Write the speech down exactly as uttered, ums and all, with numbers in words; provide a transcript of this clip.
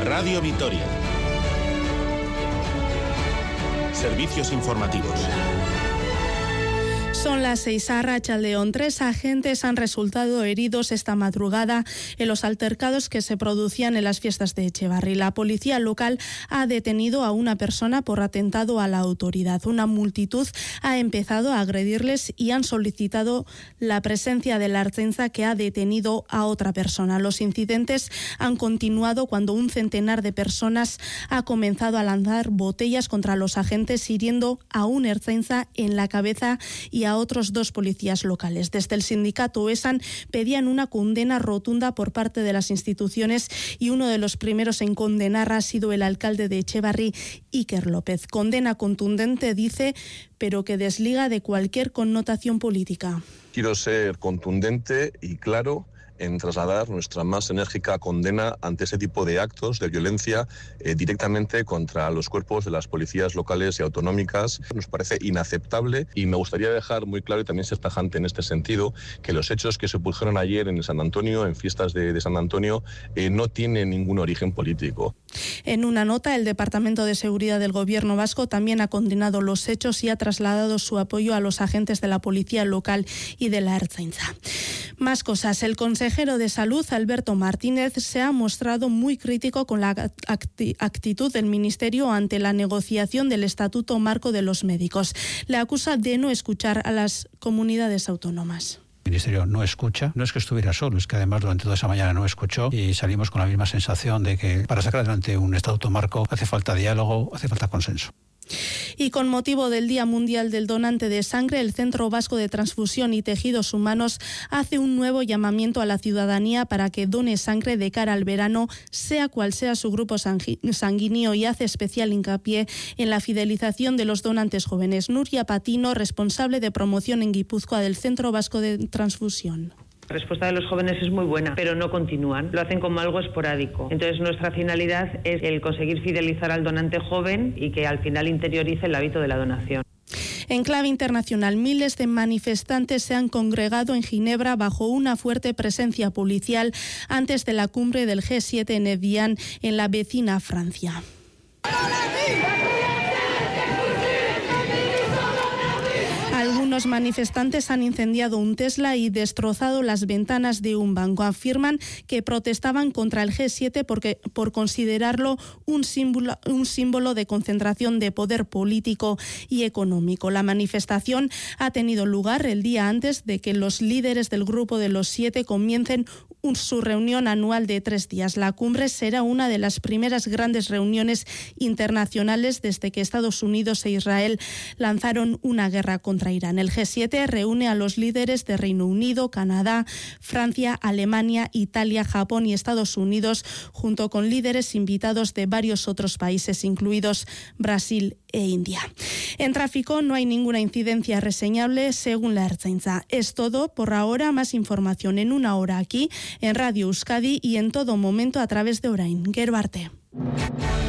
Radio Vitoria. Servicios informativos. Son las seis. A Arratsaldeon. Tres agentes han resultado heridos esta madrugada en los altercados que se producían en las fiestas de Etxebarri. La policía local ha detenido a una persona por atentado a la autoridad. Una multitud ha empezado a agredirles y han solicitado la presencia de la Ertzaintza, que ha detenido a otra persona. Los incidentes han continuado cuando un centenar de personas ha comenzado a lanzar botellas contra los agentes, hiriendo a un Ertzaintza en la cabeza y a otros dos policías locales. Desde el sindicato ESAN pedían una condena rotunda por parte de las instituciones, y uno de los primeros en condenar ha sido el alcalde de Etxebarri, Iker López. Condena contundente, dice, pero que desliga de cualquier connotación política. Quiero ser contundente y claro en trasladar nuestra más enérgica condena ante ese tipo de actos de violencia eh, directamente contra los cuerpos de las policías locales y autonómicas. Nos parece inaceptable, y me gustaría dejar muy claro y también ser tajante en este sentido que los hechos que se produjeron ayer en San Antonio, en fiestas de, de San Antonio, eh, no tienen ningún origen político. En una nota, el Departamento de Seguridad del Gobierno vasco también ha condenado los hechos y ha trasladado su apoyo a los agentes de la policía local y de la Ertzaintza. Más cosas. El consejero de Salud, Alberto Martínez, se ha mostrado muy crítico con la acti- actitud del Ministerio ante la negociación del Estatuto Marco de los Médicos. Le acusa de no escuchar a las comunidades autónomas. El Ministerio no escucha, no es que estuviera solo, es que además durante toda esa mañana no escuchó, y salimos con la misma sensación de que para sacar adelante un estatuto marco hace falta diálogo, hace falta consenso. Y con motivo del Día Mundial del Donante de Sangre, el Centro Vasco de Transfusión y Tejidos Humanos hace un nuevo llamamiento a la ciudadanía para que done sangre de cara al verano, sea cual sea su grupo sanguíneo, y hace especial hincapié en la fidelización de los donantes jóvenes. Nuria Patino, responsable de promoción en Guipúzcoa del Centro Vasco de Transfusión. La respuesta de los jóvenes es muy buena, pero no continúan, lo hacen como algo esporádico. Entonces nuestra finalidad es el conseguir fidelizar al donante joven y que al final interiorice el hábito de la donación. En clave internacional, miles de manifestantes se han congregado en Ginebra bajo una fuerte presencia policial antes de la cumbre del G siete en Evian, en la vecina Francia. Algunos manifestantes han incendiado un Tesla y destrozado las ventanas de un banco. Afirman que protestaban contra el G siete porque, por considerarlo un símbolo, un símbolo de concentración de poder político y económico. La manifestación ha tenido lugar el día antes de que los líderes del Grupo de los Siete comiencen un, su reunión anual de tres días. La cumbre será una de las primeras grandes reuniones internacionales desde que Estados Unidos e Israel lanzaron una guerra contra Irán. El G siete reúne a los líderes de Reino Unido, Canadá, Francia, Alemania, Italia, Japón y Estados Unidos, junto con líderes invitados de varios otros países, incluidos Brasil e India. En tráfico no hay ninguna incidencia reseñable según la Ertzaintza. Es todo por ahora. Más información en una hora aquí en Radio Euskadi y en todo momento a través de Orain. Gero arte.